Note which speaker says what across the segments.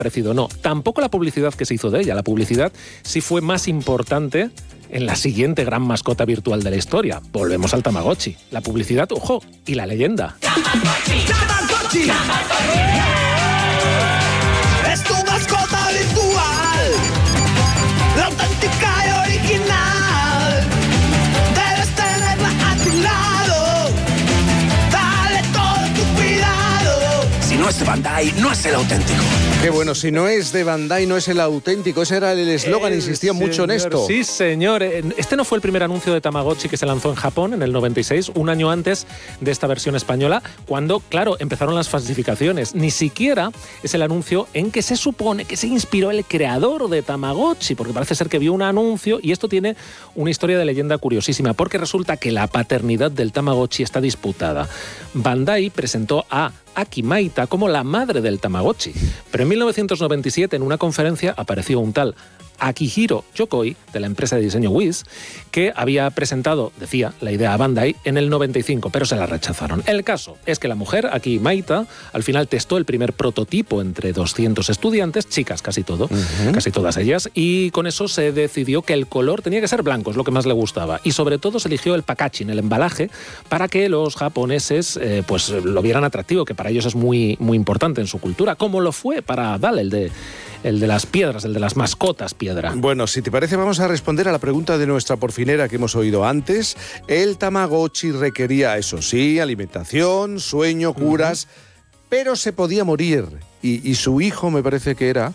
Speaker 1: parecido, no. Tampoco la publicidad que se hizo de ella. La publicidad sí fue más importante en la siguiente gran mascota virtual de la historia. Volvemos al Tamagotchi. La publicidad, ojo, y la leyenda.
Speaker 2: ¡Tamagotchi! ¡Tamagotchi! ¡Tamagotchi! ¡Es tu mascota virtual! ¡La auténtica y original! ¡Debes tenerla a tu lado! ¡Dale todo tu cuidado!
Speaker 3: Si no es de Bandai, no es el auténtico.
Speaker 4: Qué bueno, si no es de Bandai, no es el auténtico. Ese era el eslogan, insistía mucho en esto.
Speaker 1: Sí, señor. Este no fue el primer anuncio de Tamagotchi que se lanzó en Japón en el 96, un año antes de esta versión española, cuando, claro, empezaron las falsificaciones. Ni siquiera es el anuncio en que se supone que se inspiró el creador de Tamagotchi, porque parece ser que vio un anuncio, y esto tiene una historia de leyenda curiosísima, porque resulta que la paternidad del Tamagotchi está disputada. Bandai presentó a Aki Maita como la madre del Tamagotchi. Pero en 1997, en una conferencia, apareció un tal Akihiro Yokoi, de la empresa de diseño Wiz, que había presentado, decía, la idea a Bandai en el 95, pero se la rechazaron. El caso es que la mujer, Aki Maita, al final testó el primer prototipo entre 200 estudiantes, chicas casi todas ellas, y con eso se decidió que el color tenía que ser blanco, es lo que más le gustaba, y sobre todo se eligió el packaging, el embalaje, para que los japoneses pues lo vieran atractivo, que para ellos es muy, muy importante en su cultura, como lo fue para Dal, el de las piedras, el de las mascotas piedra.
Speaker 4: Bueno, si te parece, vamos a responder a la pregunta de nuestra porfinera que hemos oído antes. El Tamagotchi requería, eso sí, alimentación, sueño, curas, pero se podía morir. Y su hijo, me parece que era,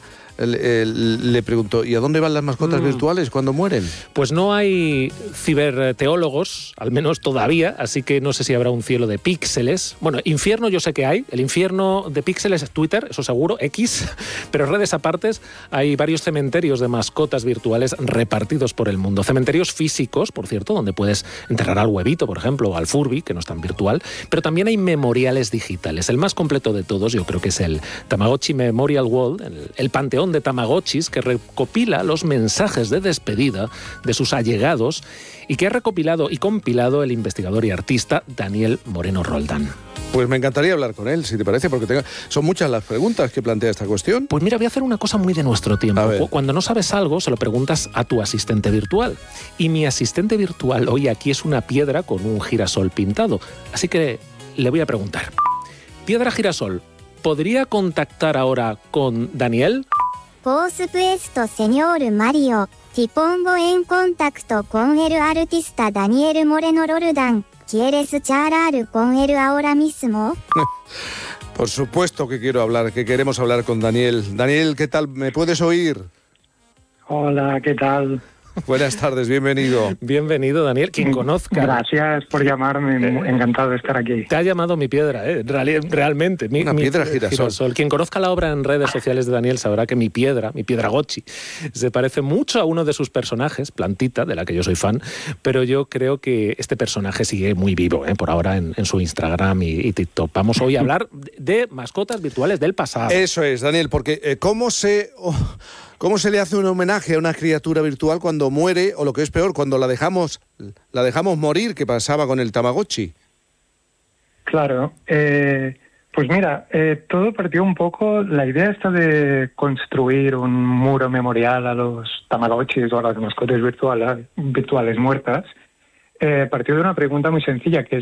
Speaker 4: le preguntó, ¿y a dónde van las mascotas virtuales cuando mueren?
Speaker 1: Pues no hay ciberteólogos, al menos todavía, así que no sé si habrá un cielo de píxeles. Bueno, infierno yo sé que hay, el infierno de píxeles es Twitter, eso seguro, X, pero redes apartes, hay varios cementerios de mascotas virtuales repartidos por el mundo. Cementerios físicos, por cierto, donde puedes enterrar al huevito, por ejemplo, o al Furby, que no es tan virtual, pero también hay memoriales digitales. El más completo de todos yo creo que es el Tamagotchi Memorial World, el panteón de Tamagotchis, que recopila los mensajes de despedida de sus allegados y que ha recopilado y compilado el investigador y artista Daniel Moreno Roldán.
Speaker 4: Pues me encantaría hablar con él, si te parece, porque son muchas las preguntas que plantea esta cuestión.
Speaker 1: Pues mira, voy a hacer una cosa muy de nuestro tiempo. Cuando no sabes algo, se lo preguntas a tu asistente virtual. Y mi asistente virtual hoy aquí es una piedra con un girasol pintado. Así que le voy a preguntar. Piedra girasol, ¿podría contactar ahora con Daniel?
Speaker 5: Por supuesto, señor Mario. Te pongo en contacto con el artista Daniel Moreno Roldán. ¿Quieres charlar con él ahora mismo?
Speaker 4: Por supuesto que queremos hablar con Daniel. Daniel, ¿qué tal? ¿Me puedes oír?
Speaker 6: Hola, ¿qué tal?
Speaker 4: Buenas tardes, bienvenido.
Speaker 1: Bienvenido, Daniel. Quien conozca.
Speaker 6: Gracias por llamarme, encantado de estar aquí.
Speaker 1: Te ha llamado mi piedra, realmente.
Speaker 4: Una piedra girasol.
Speaker 1: Quien conozca la obra en redes sociales de Daniel sabrá que mi piedra Gotchi, se parece mucho a uno de sus personajes, Plantita, de la que yo soy fan, pero yo creo que este personaje sigue muy vivo, por ahora en su Instagram y TikTok. Vamos hoy a hablar de mascotas virtuales del pasado.
Speaker 4: Eso es, Daniel, porque ¿cómo se le hace un homenaje a una criatura virtual cuando muere, o lo que es peor, cuando la dejamos morir, que pasaba con el Tamagotchi?
Speaker 6: Claro, pues mira, todo partió un poco, la idea esta de construir un muro memorial a los Tamagotchis o a las mascotas virtuales muertas, partió de una pregunta muy sencilla, que es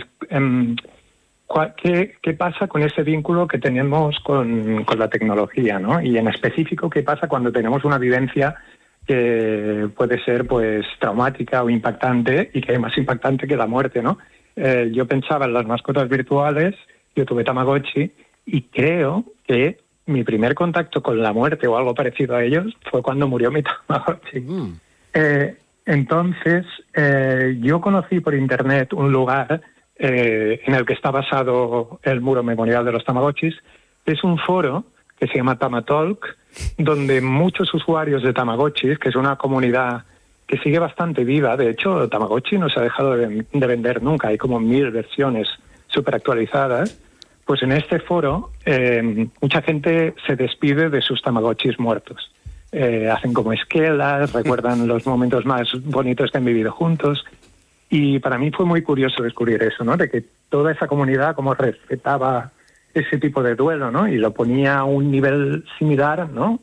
Speaker 6: ¿qué pasa con ese vínculo que tenemos con la tecnología, ¿no? Y en específico, ¿qué pasa cuando tenemos una vivencia que puede ser pues traumática o impactante, y que es más impactante que la muerte, ¿no? Yo pensaba en las mascotas virtuales, yo tuve Tamagotchi, y creo que mi primer contacto con la muerte o algo parecido a ellos fue cuando murió mi Tamagotchi. Entonces, yo conocí por internet un lugar en el que está basado el muro memorial de los Tamagotchis. Es un foro que se llama Tamatalk, donde muchos usuarios de Tamagotchis, que es una comunidad que sigue bastante viva, de hecho Tamagotchi no se ha dejado de vender nunca, hay como 1000 versiones súper actualizadas, pues en este foro mucha gente se despide de sus Tamagotchis muertos. Hacen como esquelas, recuerdan los momentos más bonitos que han vivido juntos. Y para mí fue muy curioso descubrir eso, ¿no? De que toda esa comunidad como respetaba ese tipo de duelo, ¿no? Y lo ponía a un nivel similar, ¿no?